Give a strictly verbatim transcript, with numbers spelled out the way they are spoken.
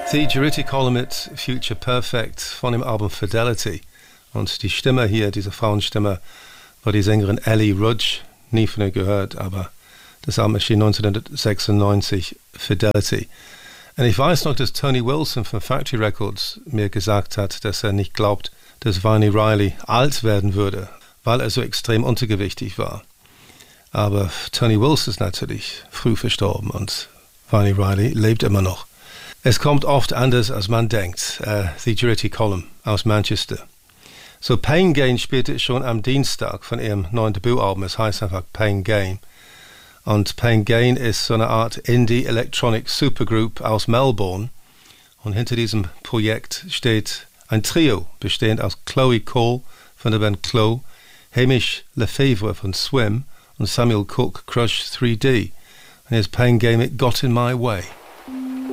The Durutti Column mit Future Perfect von dem Album Fidelity. Und die Stimme hier, diese Frauenstimme, war die Sängerin Ellie Rudge. Nie von ihr gehört, aber das Album erschien neunzehnhundertsechsundneunzig, Fidelity. Und ich weiß noch, dass Tony Wilson von Factory Records mir gesagt hat, dass er nicht glaubt, dass Vine Riley alt werden würde, weil er so extrem untergewichtig war. Aber Tony Wilson ist natürlich früh verstorben und Vine Riley lebt immer noch. Es kommt oft anders, als man denkt. Uh, The Durutti Column aus Manchester. So, Pain Gain spielte schon am Dienstag von ihrem neuen Debütalbum. Es heißt einfach Pain Gain. Und Pain Gain ist so eine Art Indie-Electronic-Supergroup aus Melbourne. Und hinter diesem Projekt steht ein Trio, bestehend aus Chloe Cole von der Band Chloe, Hamish Lefevre von Swim und Samuel Cook, Crush three D. Und hier ist Pain Gain mit Got in My Way.